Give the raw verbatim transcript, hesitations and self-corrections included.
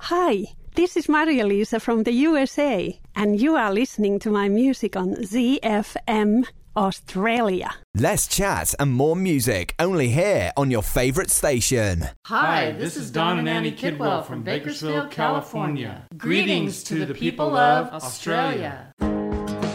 Hi, this is Maria-Lisa from the U S A, and you are listening to my music on Z F M Australia. Less chat and more music, only here on your favourite station. Hi, this is Don and Annie Kidwell from Bakersfield, California. Greetings to the people of Australia.